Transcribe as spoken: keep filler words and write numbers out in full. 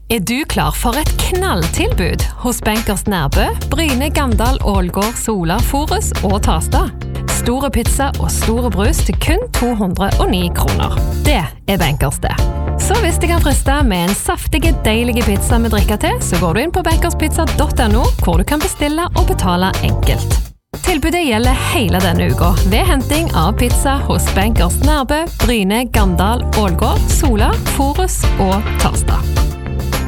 Er du klar for et knalltilbud hos Bankers Nærbø, Bryne, Gandal, Ålgård, Sola, Forus og Tasta? Store pizza og store brus til kun to hundre og ni kroner. Det er Bankers det. Så hvis det kan friste med en saftige, deilige pizza med drikka til, så går du inn på bankerspizza punktum no, hvor du kan bestille og betale enkelt. Tilbudet gjelder hele denne uka, ved henting av pizza hos Bankers Nærbø, Bryne, Gandal, Ålgård, Sola, Forus og Tasta.